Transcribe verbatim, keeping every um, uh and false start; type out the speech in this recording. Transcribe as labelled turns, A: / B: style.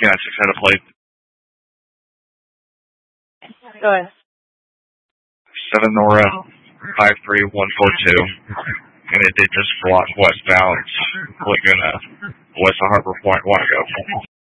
A: Yeah, six had a plate.
B: Go ahead.
A: Seven Nora, five three one four two, and it did just block westbound Laguna, west of Harbor Point, Waco.